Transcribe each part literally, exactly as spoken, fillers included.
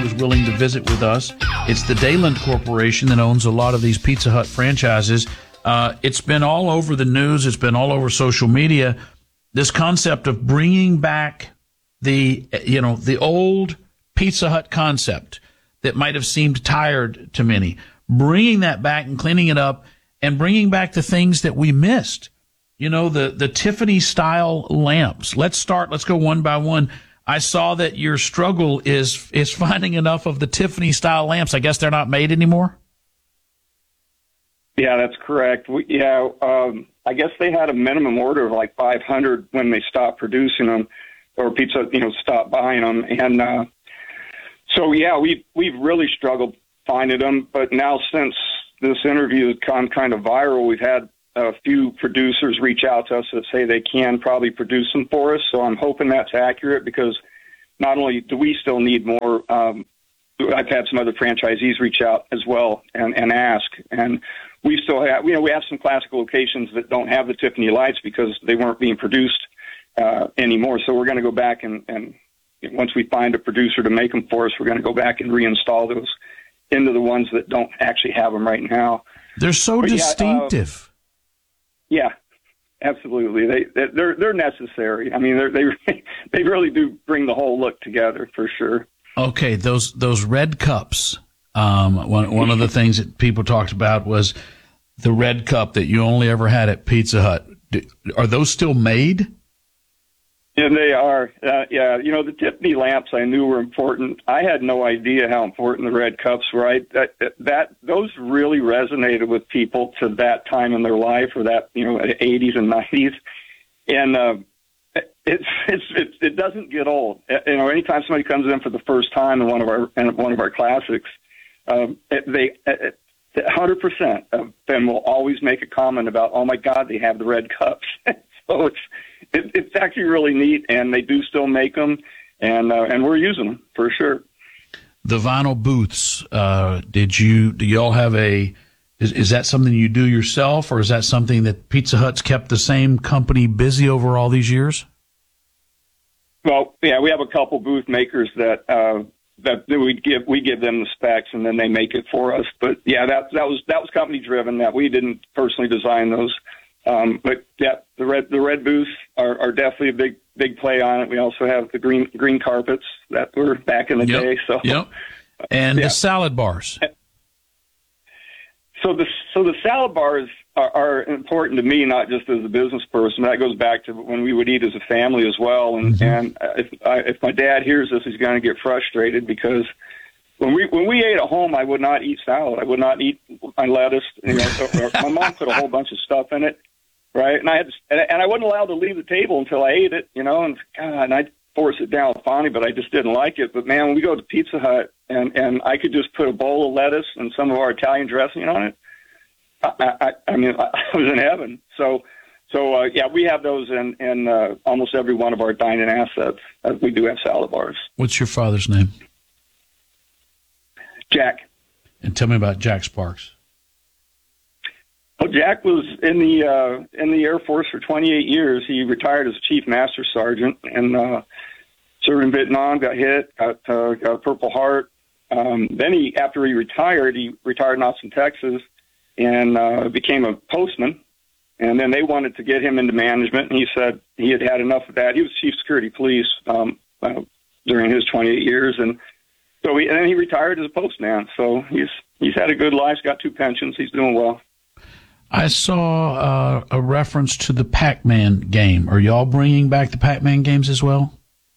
was willing to visit with us. It's the Dayland Corporation that owns a lot of these Pizza Hut franchises. Uh, it's been all over the news. It's been all over social media. This concept of bringing back the, you know, the old Pizza Hut concept that might have seemed tired to many, bringing that back and cleaning it up and bringing back the things that we missed. You know, the, the Tiffany style lamps. Let's start. Let's go one by one. I saw that your struggle is, is finding enough of the Tiffany style lamps. I guess they're not made anymore. Yeah, that's correct. We, yeah. Um, I guess they had a minimum order of like five hundred when they stopped producing them, or Pizza, you know, stopped buying them. And, uh, so yeah, we, we've really struggled finding them, but now since this interview has gone kind of viral, we've had a few producers reach out to us that say they can probably produce them for us. So I'm hoping that's accurate, because not only do we still need more, um, I've had some other franchisees reach out as well and, and ask, and we still have, you know, we have some classic locations that don't have the Tiffany lights because they weren't being produced uh, anymore. So we're going to go back and, and once we find a producer to make them for us, we're going to go back and reinstall those into the ones that don't actually have them right now. They're so but distinctive. Yeah, uh, yeah, absolutely. They they're they're necessary. I mean, they they really do bring the whole look together for sure. Okay, those those red cups. Um, one one of the things that people talked about was the red cup that you only ever had at Pizza Hut. Are those still made? Yeah, they are. Uh, yeah, you know, the Tiffany lamps I knew were important. I had no idea how important the red cups were. I, that, that those really resonated with people to that time in their life, or that, you know, eighties and nineties. And uh, it's, it's it's it doesn't get old. You know, anytime somebody comes in for the first time in one of our in one of our classics, um, they. It, one hundred percent of them will always make a comment about, oh my God, they have the red cups. So it's it, it's actually really neat, and they do still make them, and uh, and we're using them for sure. The vinyl booths. Uh, did you do y'all have a? Is, is that something you do yourself, or is that something that Pizza Hut's kept the same company busy over all these years? Well, yeah, we have a couple booth makers that uh, that we give we give them the specs, and then they make it for us. But yeah, that that was that was company driven. That we didn't personally design those. Um, but yeah, the red the red booths are, are definitely a big big play on it. We also have the green green carpets that were back in the yep. day. So yep. And yeah. the salad bars. So the so the salad bars are, are important to me, not just as a business person. That goes back to when we would eat as a family as well. And mm-hmm. and if I, if my dad hears this, he's going to get frustrated, because when we when we ate at home, I would not eat salad. I would not eat my lettuce. You know, my mom put a whole bunch of stuff in it. Right, and I had, and I wasn't allowed to leave the table until I ate it, you know. And God, and I'd force it down with Bonnie, but I just didn't like it. But man, when we go to Pizza Hut, and and I could just put a bowl of lettuce and some of our Italian dressing on it, I, I, I mean, I was in heaven. So, so uh, yeah, we have those in in uh, almost every one of our dining assets. Uh, we do have salad bars. What's your father's name? Jack. And tell me about Jack Sparks. Well, Jack was in the uh, in the Air Force for twenty-eight years. He retired as a Chief Master Sergeant and uh, served in Vietnam. Got hit, got, uh, got a Purple Heart. Um, then he, after he retired, he retired in Austin, Texas, and uh, became a postman. And then they wanted to get him into management, and he said he had had enough of that. He was Chief Security Police um, uh, during his twenty-eight years, and so he, and then he retired as a postman. So he's he's had a good life. He's got two pensions. He's doing well. I saw uh, a reference to the Pac-Man game. Are y'all bringing back the Pac-Man games as well?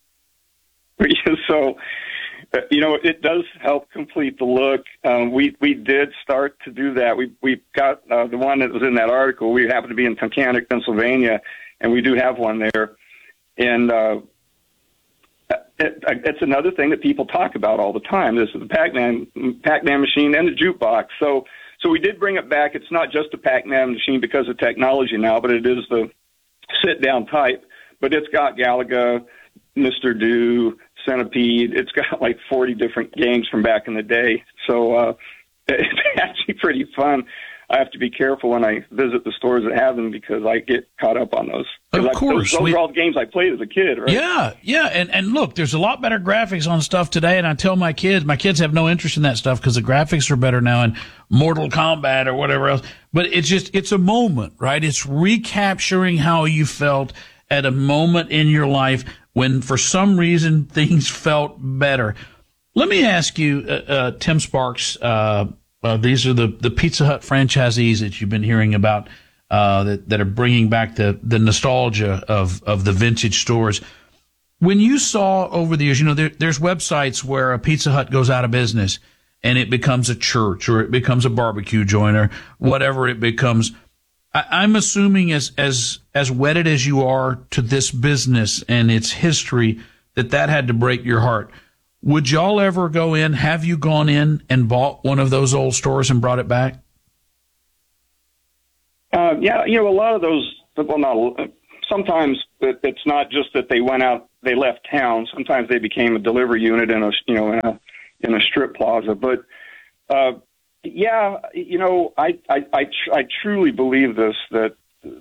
So, uh, you know, it does help complete the look. Um, we we did start to do that. We we got uh, the one that was in that article. We happen to be in Tunkhannock, Pennsylvania, and we do have one there. And uh, it, it's another thing that people talk about all the time. This is the Pac-Man Pac-Man machine and the jukebox. So. So we did bring it back. It's not just a Pac-Man machine because of technology now, but it is the sit-down type. But it's got Galaga, Mister Do, Centipede. It's got like forty different games from back in the day. So uh, it's actually pretty fun. I have to be careful when I visit the stores that have them because I get caught up on those. Of I, course. Those, those we, are all games I played as a kid, right? Yeah, yeah. And, and look, there's a lot better graphics on stuff today. And I tell my kids, my kids have no interest in that stuff because the graphics are better now in Mortal Kombat or whatever else. But it's just, it's a moment, right? It's recapturing how you felt at a moment in your life when for some reason things felt better. Let me ask you, uh, uh, Tim Sparks, uh, uh, these are the, the Pizza Hut franchisees that you've been hearing about, uh, that, that are bringing back the, the nostalgia of, of the vintage stores. When you saw over the years, you know, there, there's websites where a Pizza Hut goes out of business and it becomes a church or it becomes a barbecue joint or whatever it becomes. I, I'm assuming as, as, as wedded as you are to this business and its history, that that had to break your heart. Would y'all ever go in? Have you gone in and bought one of those old stores and brought it back? Uh, yeah, you know, a lot of those, well, not, sometimes it's not just that they went out, they left town. Sometimes they became a delivery unit in a, you know, in a, in a strip plaza. But, uh, yeah, you know, I, I, I, tr- I truly believe this, that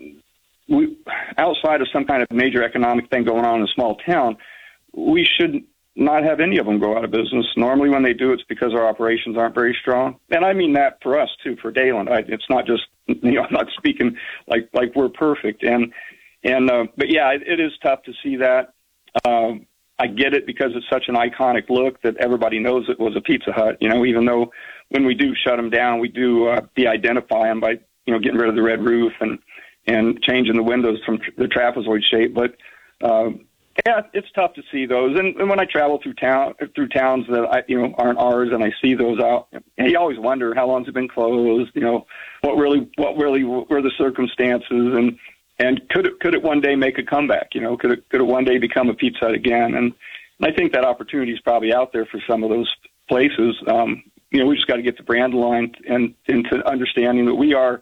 we, outside of some kind of major economic thing going on in a small town, we should not have any of them go out of business. Normally when they do, it's because our operations aren't very strong. And I mean that for us too, for Dayland. I, it's not just, you know, I'm not speaking like, like we're perfect. And, and, uh, but yeah, it, it is tough to see that. Um, I get it because it's such an iconic look that everybody knows it was a Pizza Hut, you know, even though when we do shut them down, we do, uh, de-identify them by, you know, getting rid of the red roof and, and changing the windows from tr- the trapezoid shape. But, um, yeah, it's tough to see those. And, and when I travel through town, through towns that I, you know, aren't ours, and I see those out, you always wonder how long's it been closed. You know, what really, what really were the circumstances, and and could it could it one day make a comeback? You know, could it could it one day become a Pizza Hut again? And, and I think that opportunity is probably out there for some of those places. Um, you know, we just got to get the brand aligned and into understanding that we are.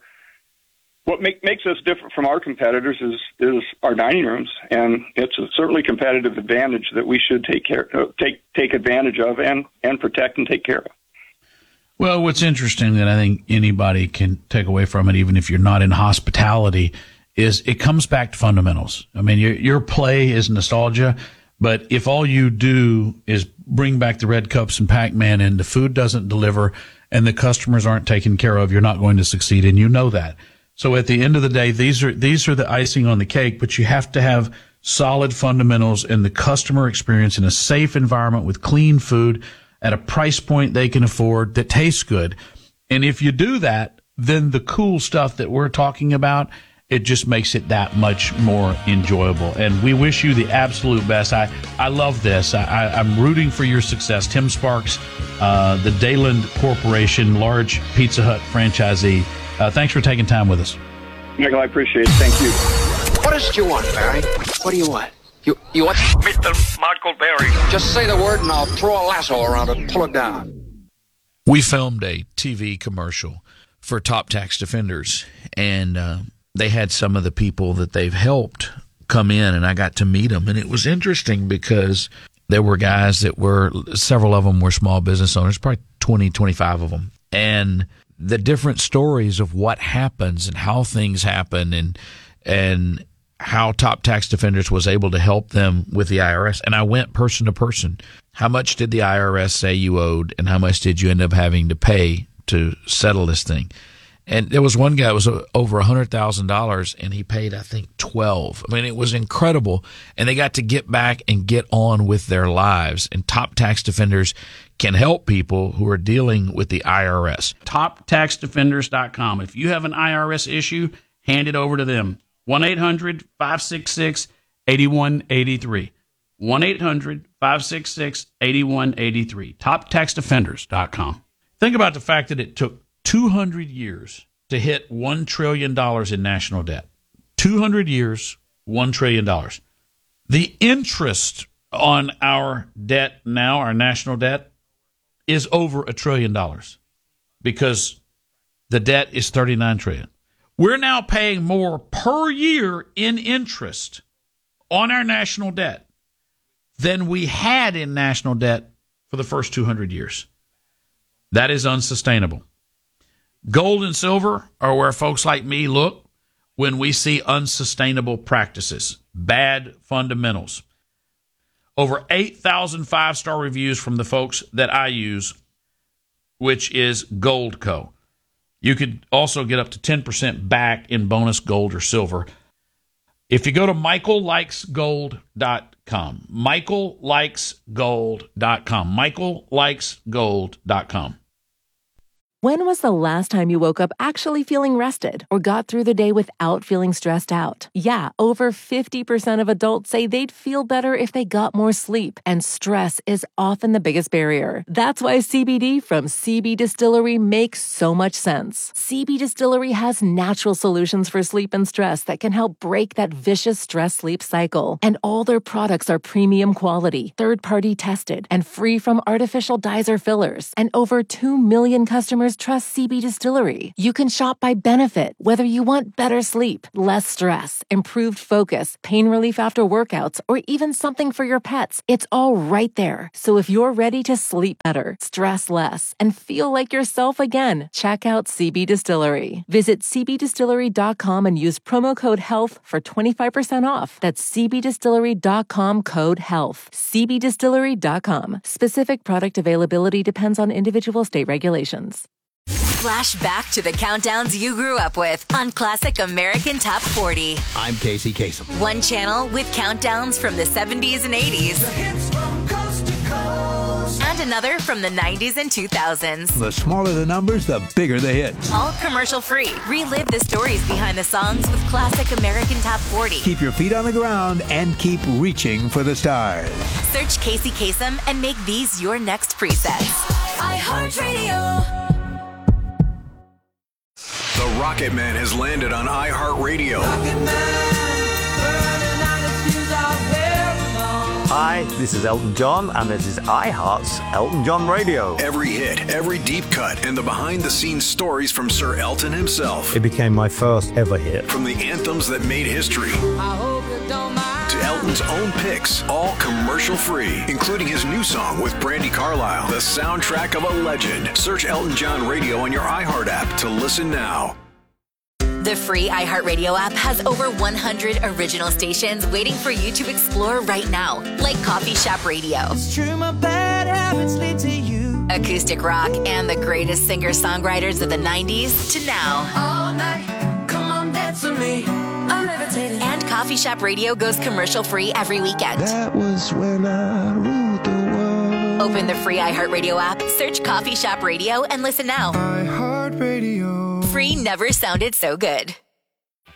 What make, makes us different from our competitors is, is our dining rooms, and it's a certainly competitive advantage that we should take care, uh, take take advantage of, and, and protect and take care of. Well, what's interesting that I think anybody can take away from it, even if you're not in hospitality, is it comes back to fundamentals. I mean, your your play is nostalgia, but if all you do is bring back the red cups and Pac-Man, and the food doesn't deliver, and the customers aren't taken care of, you're not going to succeed, and you know that. So at the end of the day, these are these are the icing on the cake, but you have to have solid fundamentals and the customer experience in a safe environment with clean food at a price point they can afford that tastes good. And if you do that, then the cool stuff that we're talking about, it just makes it that much more enjoyable. And we wish you the absolute best. I, I love this. I, I, I'm rooting for your success. Tim Sparks, uh, the Dayland Corporation, large Pizza Hut franchisee. Uh, thanks for taking time with us. Michael, I appreciate it. Thank you. What is it you want, Barry? What do you want? You you want? Mister Michael Berry. Just say the word and I'll throw a lasso around it and pull it down. We filmed a T V commercial for Top Tax Defenders, and uh, they had some of the people that they've helped come in, and I got to meet them. And it was interesting because there were guys that were, several of them were small business owners, probably twenty, twenty-five of them. And the different stories of what happens and how things happen, and and how Top Tax Defenders was able to help them with the I R S. And I went person to person. How much did the I R S say you owed, and how much did you end up having to pay to settle this thing? And there was one guy that was over one hundred thousand dollars, and he paid, I think, twelve. I mean, it was incredible. And they got to get back and get on with their lives. And Top Tax Defenders can help people who are dealing with the I R S. top tax defenders dot com. If you have an I R S issue, hand it over to them. one eight hundred five six six eight one eight three. one eight hundred five six six eight one eight three. top tax defenders dot com. Think about the fact that it took two hundred years to hit one trillion dollars in national debt. two hundred years, one trillion dollars. The interest on our debt now, our national debt, is over a trillion dollars because the debt is thirty-nine trillion dollars. We're now paying more per year in interest on our national debt than we had in national debt for the first two hundred years. That is unsustainable. Gold and silver are where folks like me look when we see unsustainable practices, bad fundamentals. Over eight thousand five-star reviews from the folks that I use, which is Goldco. You could also get up to ten percent back in bonus gold or silver if you go to michael likes gold dot com. michael likes gold dot com. michael likes gold dot com. When was the last time you woke up actually feeling rested or got through the day without feeling stressed out? Yeah, over fifty percent of adults say they'd feel better if they got more sleep, and stress is often the biggest barrier. That's why C B D from C B Distillery makes so much sense. C B Distillery has natural solutions for sleep and stress that can help break that vicious stress-sleep cycle. And all their products are premium quality, third-party tested, and free from artificial dyes or fillers. And over two million customers trust C B Distillery. You can shop by benefit, whether you want better sleep, less stress, improved focus, pain relief after workouts, or even something for your pets. It's all right there. So if you're ready to sleep better, stress less, and feel like yourself again, check out C B Distillery. Visit c b distillery dot com and use promo code HEALTH for twenty-five percent off. That's c b distillery dot com code HEALTH. c b distillery dot com. Specific product availability depends on individual state regulations. Flash back to the countdowns you grew up with on Classic American Top forty. I'm Casey Kasem. One channel with countdowns from the seventies and eighties. The hits from coast to coast. And another from the nineties and two thousands. The smaller the numbers, the bigger the hits. All commercial free. Relive the stories behind the songs with Classic American Top forty. Keep your feet on the ground and keep reaching for the stars. Search Casey Kasem and make these your next presets. iHeartRadio. The Rocket Man has landed on iHeartRadio. Hi, this is Elton John, and this is iHeart's Elton John Radio. Every hit, every deep cut, and the behind-the-scenes stories from Sir Elton himself. It became my first ever hit. From the anthems that made history I hope you don't mind. to Elton's own picks, all commercial-free, including his new song with Brandi Carlile, the soundtrack of a legend. Search Elton John Radio on your iHeart app to listen now. The free iHeartRadio app has over one hundred original stations waiting for you to explore right now, like Coffee Shop Radio, It's true, my bad habits lead to you. acoustic rock, and the greatest singer-songwriters of the nineties to now. All night, come on, dance with me. I'm levitating. And Coffee Shop Radio goes commercial-free every weekend. That was when I ruled the world. Open the free iHeartRadio app, search Coffee Shop Radio, and listen now. iHeartRadio. Free never sounded so good.